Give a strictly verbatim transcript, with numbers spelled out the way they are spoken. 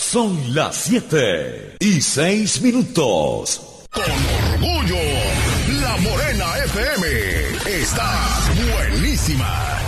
Son las siete y seis minutos. Con orgullo, La Morena F M está buenísima.